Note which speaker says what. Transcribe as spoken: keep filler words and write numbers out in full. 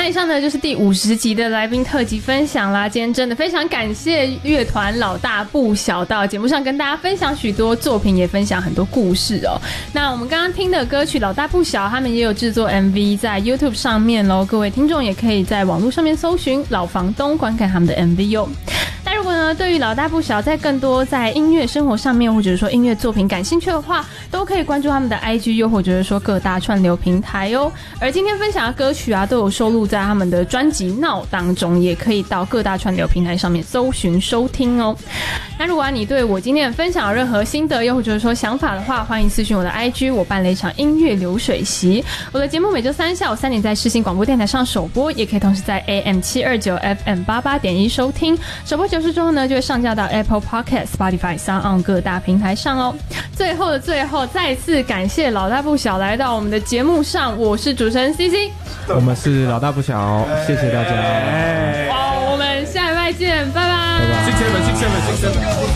Speaker 1: 以上呢就是第五十集的来宾特辑分享啦。今天真的非常感谢乐团老大不小到节目上跟大家分享许多作品，也分享很多故事哦。那我们刚刚听的歌曲老大不小，他们也有制作 M V 在 YouTube 上面咯，各位听众也可以在网络上面搜寻老房东观看他们的 M V 哦。那如果呢对于老大不小在更多在音乐生活上面或者是说音乐作品感兴趣的话，都可以关注他们的 I G 又或者是说各大串流平台哦。而今天分享的歌曲啊都有收录在他们的专辑闹当中，也可以到各大串流平台上面搜寻收听哦。那如果、啊、你对我今天的分享有任何心得又或者说想法的话，欢迎私讯我的 I G， 我办了一场音乐流水席。我的节目每周三下午三点在世新广播电台上首播，也可以同时在 A M 七二九 F M 八八点一收听。首播结束之后呢，就会上架到 Apple Podcast、Spotify、SoundOn 各大平台上哦。最后的最后，再次感谢老大不小来到我们的节目上，我是主持人 C C，
Speaker 2: 我们是老大不小，谢谢大家。
Speaker 1: 哇，我们下礼拜见，拜拜。
Speaker 3: 谢谢们，谢谢们，谢谢们。